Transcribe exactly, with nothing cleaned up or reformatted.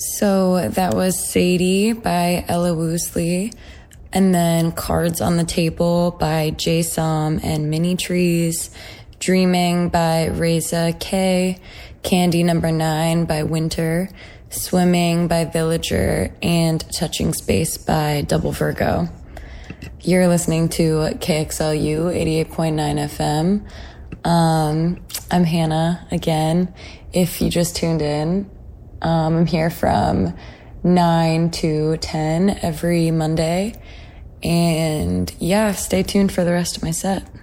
So that was Sadie by Ella Woosley, and then Cards on the Table by Jay Som and Mini Trees, Dreaming by Reza K, Candy Number Nine by Winter, Swimming by Villager, and Touching Space by Double Virgo. You're listening to K X L U eighty-eight point nine F M. Um, I'm Hannah again. If you just tuned in, um, I'm here from nine to ten every Monday. And yeah, stay tuned for the rest of my set.